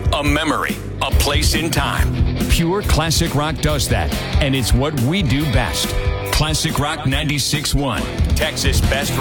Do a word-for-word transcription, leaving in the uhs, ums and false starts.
a memory, a place in time. Pure classic rock does that, and it's what we do best. Classic Rock ninety-six point one, Texas Best